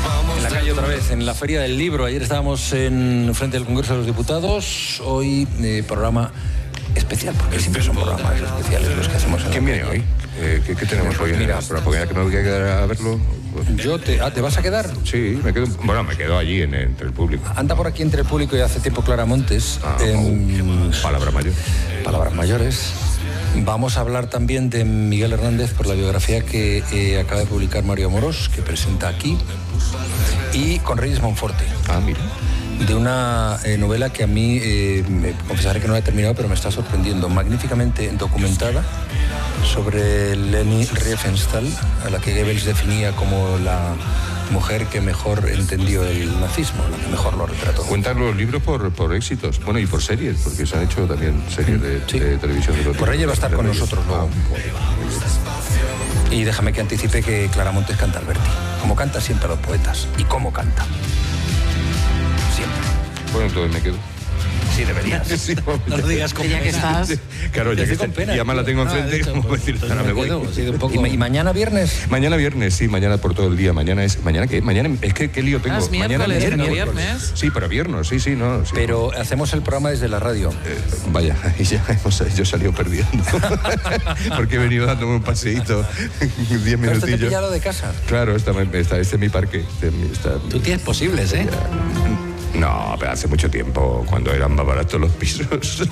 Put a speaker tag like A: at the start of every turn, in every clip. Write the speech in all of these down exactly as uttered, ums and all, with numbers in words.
A: En la calle otra vez, en la Feria del Libro. Ayer estábamos en frente del Congreso de los Diputados. Hoy eh, programa especial, porque siempre son programas especiales los que hacemos. En
B: ¿Quién viene hoy? Eh, ¿qué, ¿Qué tenemos hoy?
A: Mira,
B: en la porque que me voy a quedar a verlo.
A: Yo te, ah, ¿te vas a quedar?
B: Sí, me quedo. Bueno, me quedo allí en, entre el público.
A: Anda por aquí entre el público y hace tiempo Clara Montes.
B: Ah,
A: en,
B: oh, palabras mayores.
A: Palabras mayores. Vamos a hablar también de Miguel Hernández por la biografía que eh, acaba de publicar Mario Amorós, que presenta aquí, y con Reyes Monforte.
B: Ah, mira.
A: De una eh, novela que a mí, eh, me confesaré que no la he terminado, pero me está sorprendiendo, magníficamente documentada, sobre Leni Riefenstahl, a la que Goebbels definía como la mujer que mejor entendió el nazismo, la que mejor lo retrató.
B: Cuentan los libros por, por éxitos, bueno, y por series, porque se han hecho también series de, sí. de televisión. De los
A: por ella va a estar con nosotros luego. Y déjame que anticipe que Clara Montes canta Alberti, como canta siempre a los poetas, y cómo canta. Siempre.
B: Bueno, entonces me quedo.
A: Sí, deberías. Sí,
C: no lo digas con
D: ya que estás.
B: Claro, ya que está, pena, y además la tengo enfrente, no, como decir, ahora me voy.
A: Sí, un poco. ¿Y, ¿Y mañana viernes?
B: Mañana viernes, sí, mañana por todo el día. Mañana es, ¿mañana qué? Mañana, es que qué lío tengo.
D: Ah, es
B: mañana
D: miércoles,
B: viernes.
D: viernes.
B: Sí, pero viernes, sí, sí, no. Sí,
A: pero
B: no.
A: Hacemos el programa desde la radio.
B: Eh, vaya, y ya hemos, yo he salido perdiendo. Porque he venido dándome un paseíto, diez minutillos.
A: ¿Pero te pillado de casa?
B: Claro, esta, esta, este es mi parque. Este, esta,
C: Tú tienes posibles, ¿eh?
B: Ya. No, pero hace mucho tiempo, cuando eran más baratos los pisos.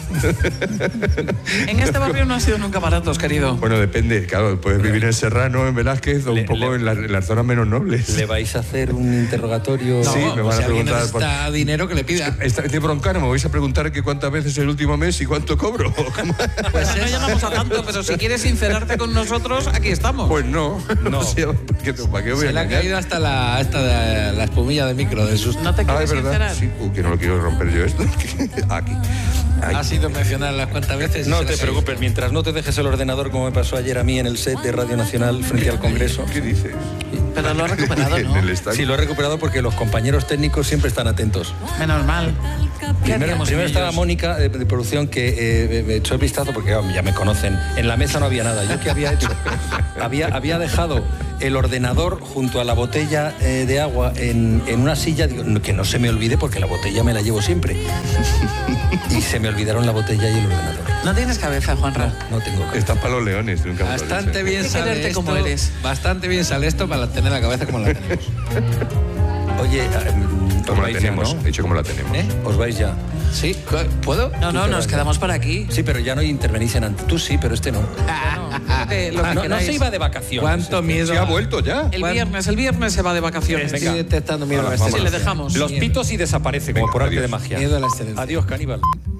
D: En este barrio no han sido nunca baratos, querido.
B: Bueno, depende, claro, puedes vivir en Serrano, en Velázquez, o le, un poco le, en, la, en las zonas menos nobles.
A: ¿Le vais a hacer un interrogatorio?
C: No,
B: sí, me van
C: si
B: a preguntar.
C: Necesita por... dinero que le pida.
B: Esta, de broncano, me vais a preguntar que cuántas veces el último mes y cuánto cobro.
D: Pues no llegamos a tanto, pero si quieres sincerarte con nosotros, aquí estamos.
B: Pues no, no. no. O sea, ¿para qué, ¿para qué voy
C: Se
B: a
C: le ha caído hasta la, hasta la, la espumilla de micro de sus...
D: ¿No te quieres
B: ah,
D: sincerar?
B: Sí, uh, que no lo quiero romper yo esto. Aquí. Ay.
C: Ha sido mencionar las cuantas veces.
A: No te preocupes, mientras no te dejes el ordenador como me pasó ayer a mí en el set de Radio Nacional frente al Congreso.
B: ¿Qué dices?
D: Pero lo has recuperado, ¿no?
A: Sí, lo he recuperado porque los compañeros técnicos siempre están atentos.
D: Menos mal.
A: Primero, primero estaba Mónica de, de producción que eh, me echó el vistazo porque oh, ya me conocen. En la mesa no había nada. ¿Yo qué había hecho? había, había dejado el ordenador junto a la botella eh, de agua en, en una silla, digo, que no se me olvide porque la botella me la llevo siempre. Y se me olvidaron la botella y el ordenador.
D: ¿No tienes cabeza, Juanra?
A: No, no tengo cabeza.
B: Están para los leones. Nunca
C: bastante bien sale esto,
D: como eres.
C: Bastante bien sale esto para tener la cabeza como la tenemos.
A: Oye,
B: como la tenemos,
A: ya, ¿no?
B: He dicho como la tenemos.
A: ¿Eh? ¿Os vais ya?
C: ¿Sí? ¿Puedo?
D: No, no, nos quedamos por aquí.
A: Sí, pero ya no intervenís en antes. Tú sí, pero este no.
D: Bueno, que lo que
A: ah, no, no se iba de vacaciones.
C: ¿Cuánto miedo?
B: ¿Se ha vuelto ya?
D: El viernes, el viernes se va de vacaciones.
C: Venga. Estoy detectando miedo.
D: Ahora, sí, le dejamos.
A: Los pitos y desaparece, como
B: Venga,
A: por arte
B: adiós.
A: de magia.
C: Miedo a la excelencia.
A: Adiós, caníbal.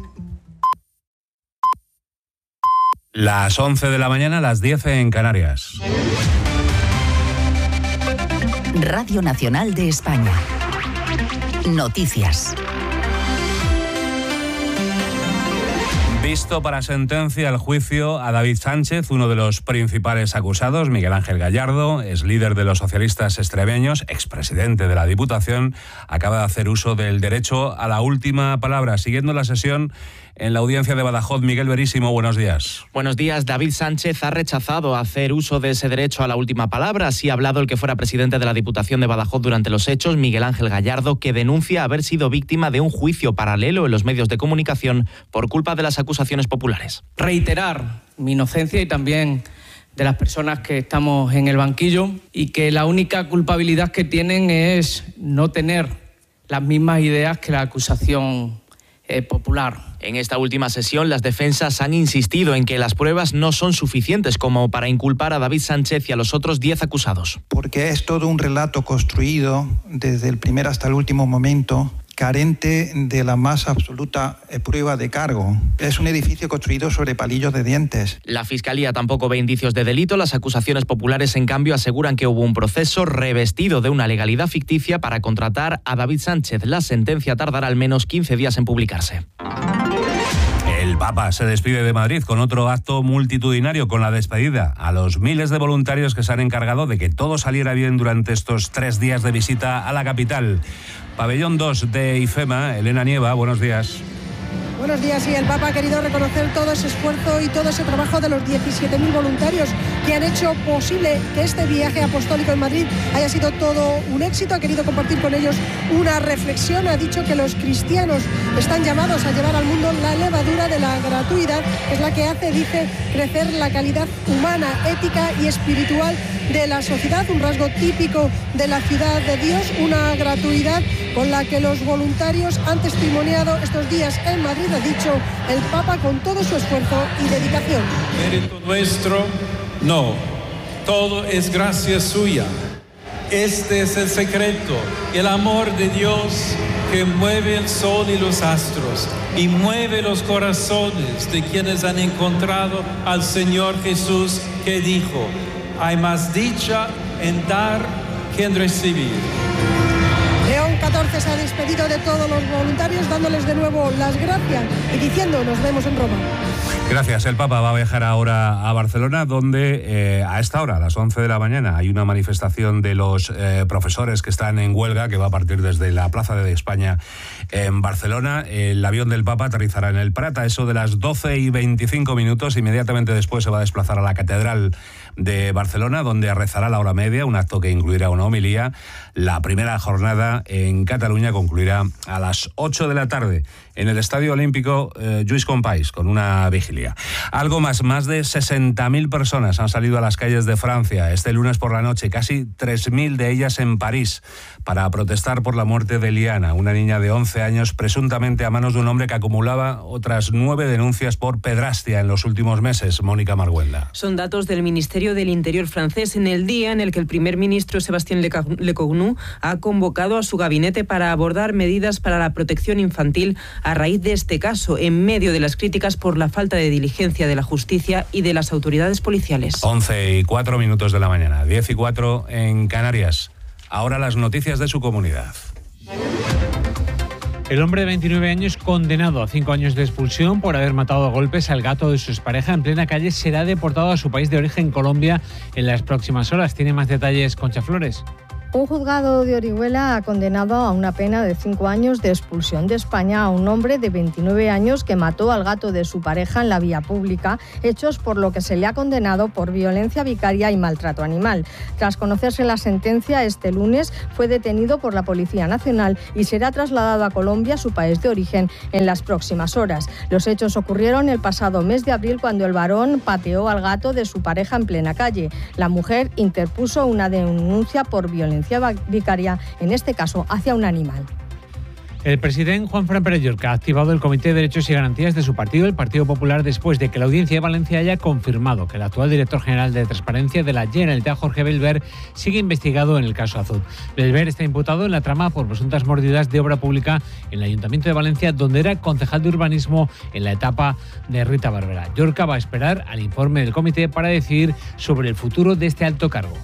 E: Las once de la mañana, las diez en Canarias.
F: Radio Nacional de España. Noticias.
E: Visto para sentencia el juicio a David Sánchez, uno de los principales acusados. Miguel Ángel Gallardo es líder de los socialistas extremeños, expresidente de la Diputación, acaba de hacer uso del derecho a la última palabra. Siguiendo la sesión en la audiencia de Badajoz, Miguel Verísimo, buenos días.
G: Buenos días. David Sánchez ha rechazado hacer uso de ese derecho a la última palabra. Así ha hablado el que fuera presidente de la Diputación de Badajoz durante los hechos, Miguel Ángel Gallardo, que denuncia haber sido víctima de un juicio paralelo en los medios de comunicación por culpa de las acusaciones populares.
H: Reiterar mi inocencia y también de las personas que estamos en el banquillo y que la única culpabilidad que tienen es no tener las mismas ideas que la acusación eh, popular.
G: En esta última sesión, las defensas han insistido en que las pruebas no son suficientes como para inculpar a David Sánchez y a los otros diez acusados.
I: Porque es todo un relato construido desde el primer hasta el último momento, carente de la más absoluta prueba de cargo. Es un edificio construido sobre palillos de dientes.
G: La Fiscalía tampoco ve indicios de delito. Las acusaciones populares, en cambio, aseguran que hubo un proceso revestido de una legalidad ficticia para contratar a David Sánchez. La sentencia tardará al menos quince días en publicarse.
E: El Papa se despide de Madrid con otro acto multitudinario, con la despedida a los miles de voluntarios que se han encargado de que todo saliera bien durante estos tres días de visita a la capital. Pabellón dos de IFEMA, Elena Nieva, buenos días.
J: Buenos buenos días. Y el Papa ha querido reconocer todo ese esfuerzo y todo ese trabajo de los diecisiete mil voluntarios que han hecho posible que este viaje apostólico en Madrid haya sido todo un éxito. Ha querido compartir con ellos una reflexión. Ha dicho que los cristianos están llamados a llevar al mundo la levadura de la gratuidad, que es la que hace, dice, crecer la calidad humana, ética y espiritual de la sociedad, un rasgo típico de la ciudad de Dios, una gratuidad con la que los voluntarios han testimoniado estos días en Madrid, ha dicho el Papa, con todo su esfuerzo y dedicación.
K: Mérito nuestro, no, todo es gracia suya. Este es el secreto, el amor de Dios que mueve el sol y los astros y mueve los corazones de quienes han encontrado al Señor Jesús, que dijo: hay más dicha en dar que en recibir.
J: León catorce se ha despedido de todos los voluntarios, dándoles de nuevo las gracias y diciendo: nos vemos en Roma.
E: Gracias. El Papa va a viajar ahora a Barcelona, donde eh, a esta hora, a las once de la mañana, hay una manifestación de los eh, profesores que están en huelga, que va a partir desde la Plaza de España en Barcelona. El avión del Papa aterrizará en el Prat a eso de las doce y veinticinco minutos. Inmediatamente después se va a desplazar a la Catedral de Barcelona, donde rezará la hora media, un acto que incluirá una homilía. La primera jornada en Cataluña concluirá a las ocho de la tarde en el Estadio Olímpico eh, Lluís Companys, con una vigilia. Algo más, más de sesenta mil personas han salido a las calles de Francia este lunes por la noche, casi tres mil de ellas en París, para protestar por la muerte de Liana, una niña de once años, presuntamente a manos de un hombre que acumulaba otras nueve denuncias por pedrastia en los últimos meses. Mónica Marguenda.
L: Son datos del Ministerio del Interior francés en el día en el que el primer ministro Sébastien Lecornu ha convocado a su gabinete para abordar medidas para la protección infantil a raíz de este caso, en medio de las críticas por la falta de diligencia de la justicia y de las autoridades policiales.
E: once y cuatro minutos de la mañana, diez y cuatro en Canarias. Ahora las noticias de su comunidad.
M: El hombre de veintinueve años, condenado a cinco años de expulsión por haber matado a golpes al gato de su expareja en plena calle, será deportado a su país de origen, Colombia, en las próximas horas. Tiene más detalles Concha Flores.
N: Un juzgado de Orihuela ha condenado a una pena de cinco años de expulsión de España a un hombre de veintinueve años que mató al gato de su pareja en la vía pública, hechos por lo que se le ha condenado por violencia vicaria y maltrato animal. Tras conocerse la sentencia, este lunes fue detenido por la Policía Nacional y será trasladado a Colombia, su país de origen, en las próximas horas. Los hechos ocurrieron el pasado mes de abril, cuando el varón pateó al gato de su pareja en plena calle. La mujer interpuso una denuncia por violencia vicaria, en este caso hacia un animal.
M: El presidente Juanfran Pérez Llorca ha activado el Comité de Derechos y Garantías de su partido, el Partido Popular, después de que la Audiencia de Valencia haya confirmado que el actual director general de Transparencia de la Generalitat, Jorge Belver, sigue investigado en el caso Azud. Belver está imputado en la trama por presuntas mordidas de obra pública en el Ayuntamiento de Valencia, donde era concejal de urbanismo en la etapa de Rita Barberá. Llorca va a esperar al informe del comité para decidir sobre el futuro de este alto cargo.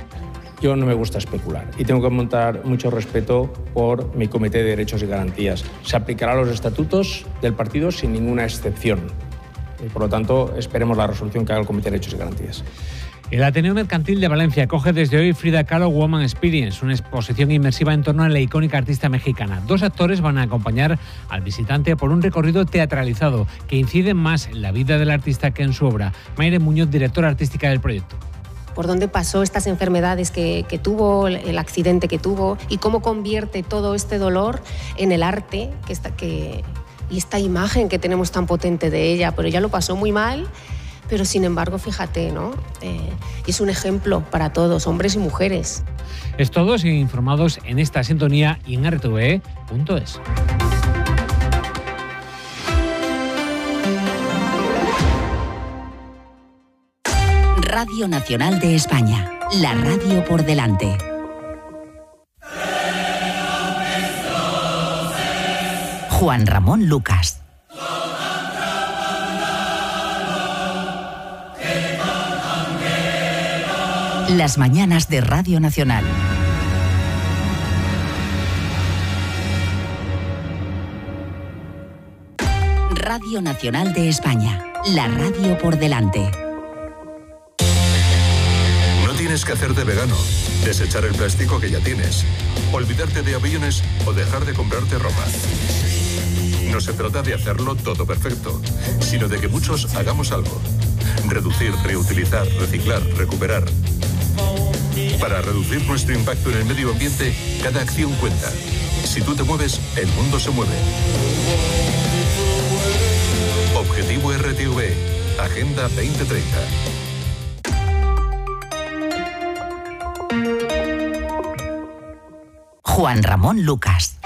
O: Yo no me gusta especular y tengo que montar mucho respeto por mi Comité de Derechos y Garantías. Se aplicará a los estatutos del partido sin ninguna excepción. Y por lo tanto, esperemos la resolución que haga el Comité de Derechos y Garantías.
M: El Ateneo Mercantil de Valencia acoge desde hoy Frida Kahlo Woman Experience, una exposición inmersiva en torno a la icónica artista mexicana. Dos actores van a acompañar al visitante por un recorrido teatralizado que incide más en la vida del artista que en su obra. Mayre Muñoz, directora artística del proyecto.
P: Por dónde pasó estas enfermedades que, que tuvo, el accidente que tuvo, y cómo convierte todo este dolor en el arte que está, que, y esta imagen que tenemos tan potente de ella. Pero ella lo pasó muy mal, pero sin embargo, fíjate, ¿no? Eh, es un ejemplo para todos, hombres y mujeres.
M: Es todo, siguen informados en esta sintonía y en r t v e punto es.
F: Radio Nacional de España, la radio por delante. Juan Ramón Lucas. Las mañanas de Radio Nacional. Radio Nacional de España, la radio por delante.
Q: Tienes que hacerte vegano, desechar el plástico que ya tienes, olvidarte de aviones o dejar de comprarte ropa. No se trata de hacerlo todo perfecto, sino de que muchos hagamos algo. Reducir, reutilizar, reciclar, recuperar. Para reducir nuestro impacto en el medio ambiente, cada acción cuenta. Si tú te mueves, el mundo se mueve. Objetivo R T V, Agenda veinte treinta.
F: Juan Ramón Lucas.